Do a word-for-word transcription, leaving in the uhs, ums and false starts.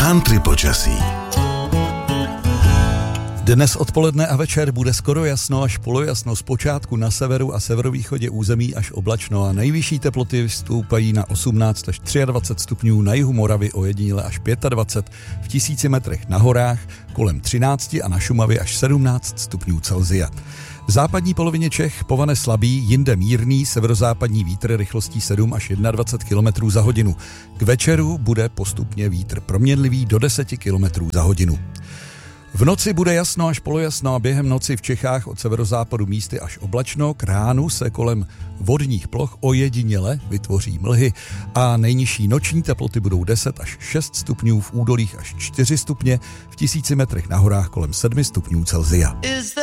Country počasí. Dnes odpoledne a večer bude skoro jasno až polojasno, zpočátku na severu a severovýchodě území až oblačno a nejvyšší teploty stoupají na osmnáct až dvacet tři stupňů, na jihu Moravy ojediněle až dvacet pět, v tisíci metrech na horách kolem třináct a na Šumavě až sedmnáct stupňů Celsia. V západní polovině Čech povane slabý, jinde mírný severozápadní vítr rychlostí sedm až dvacet jedna kilometrů za hodinu. K večeru bude postupně vítr proměnlivý do deset kilometrů za hodinu. V noci bude jasno až polojasno a během noci v Čechách od severozápadu místy až oblačno, k ránu se kolem vodních ploch ojediněle vytvoří mlhy a nejnižší noční teploty budou deset až šest stupňů, v údolích až čtyři stupně, v tisíci metrech na horách kolem sedm stupňů Celsia.